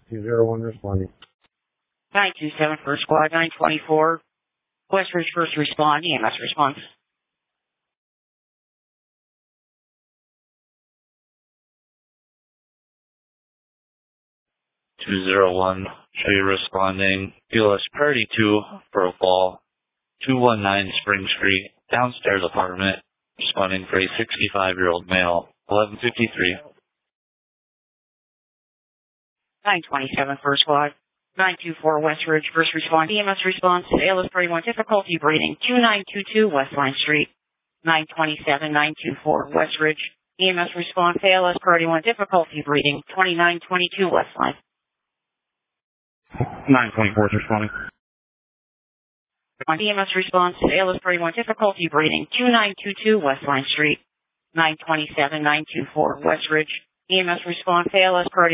201 responding. 927 First Squad, 924. Westridge first respond, EMS response. 201, show you responding. BLS Priority 2 for a fall. 219 Spring Street, downstairs apartment, responding for a 65-year-old male. 1153. 927 First Squad, 924 Westridge first respond, EMS response. ALS Priority 1, difficulty breathing. 2922 West Line Street, 927 924 Westridge. EMS response. ALS Priority 1, difficulty breathing. 2922 West Line. 924 is responding. EMS response. ALS Priority 1, difficulty breathing. 2922 West Line Street, 927 924 Westridge. EMS response. ALS Priority